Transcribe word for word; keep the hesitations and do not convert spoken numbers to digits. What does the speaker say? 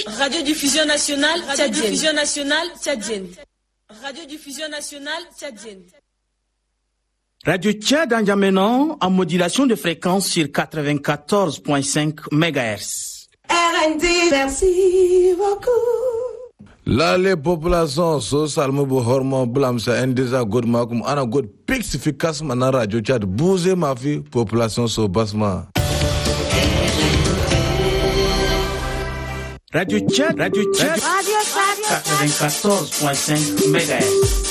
Radiodiffusion nationale tchadienne. Radiodiffusion nationale tchadienne. Radiodiffusion nationale tchadienne. Radio Tchad en N'Djamena en modulation de fréquence sur quatre-vingt-quatorze virgule cinq mégahertz. R N D, merci beaucoup. La les populations so salmo bu hormo blamsa endeza god makum ana god pixifikas mana radio Tchad bouger ma vie population so basma. Radio Tchad, Radio Tchad, Radio Tchad, quatre-vingt-quatorze virgule cinq mégahertz.